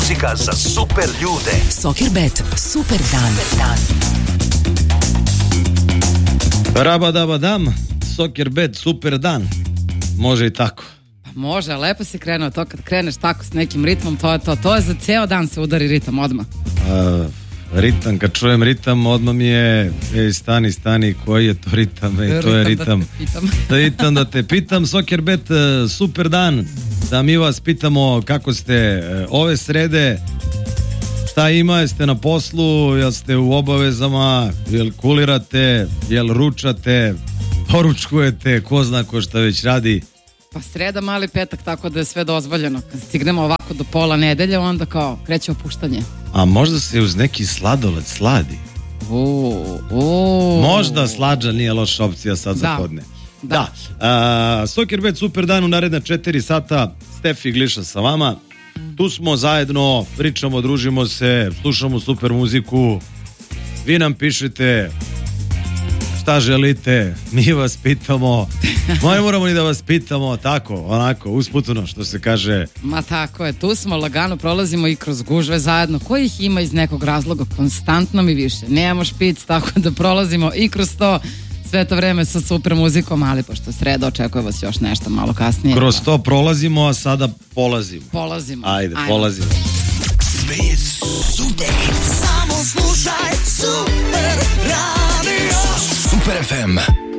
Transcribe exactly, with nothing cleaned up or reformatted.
muzika za super ljude. Sokir-bet, super dan. dan. Rabadabadam, Sokir-bet, super dan. Može i tako. Može, lepo si krenuo to kad kreneš tako s nekim ritmom, to je to. To je za cijel dan se udari ritam odmah. A, ritam, kad čujem ritam, odmah mi je, ej, stani, stani, koji je to ritam? Ej, to je ritam. Da ritam da te pitam. Sokir-bet, super dan. Da mi vas pitamo kako ste ove srede, šta ima, jeste na poslu, jel ste u obavezama, jel kulirate, jel ručate, poručkujete, ko zna ko šta već radi. Pa sreda, mali petak, tako da je sve dozvoljeno. Kad stignemo ovako do pola nedelje, onda kao kreće opuštanje. A možda se uz neki sladoled sladi. Uuu, uuu. Možda slađa nije loša opcija sad za podne. Da. da. Uh, Sokir-bet, super dan u naredna četiri sata. Stefi Gliša sa vama. Tu smo zajedno, pričamo, družimo se, slušamo super muziku. Vi nam pišete šta želite, mi vas pitamo. Moje moramo i da vas pitamo, tako, onako, usputno, što se kaže. Ma tako je, tu smo, lagano prolazimo i kroz gužve zajedno, kojih ima iz nekog razloga konstantno mi više. Nemamo špic, tako da prolazimo i kroz to sve to vreme sa super muzikom, ali pošto sreda očekuje vas još nešto malo kasnije. Kroz to prolazimo, a sada polazimo. Polazimo. Ajde, Ajde. polazimo. Sve je super. Samo slušaj Super Radio. Super ef em.